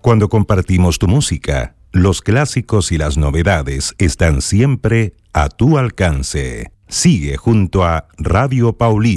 Cuando compartimos tu música, los clásicos y las novedades están siempre a tu alcance. Sigue junto a Radio Paulino.